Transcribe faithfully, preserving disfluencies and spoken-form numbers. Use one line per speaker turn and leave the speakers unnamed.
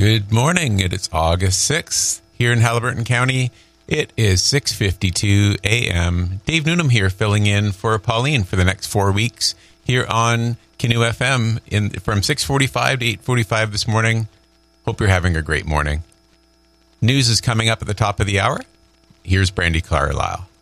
Good morning. It is August sixth here in Haliburton County. It is six fifty-two a.m. Dave Newnham here filling in for Pauline for the next four weeks here on Canoe F M in, from six forty-five to eight forty-five this morning. Hope you're having a great morning. News is coming up at the top of the hour. Here's Brandy Carlisle.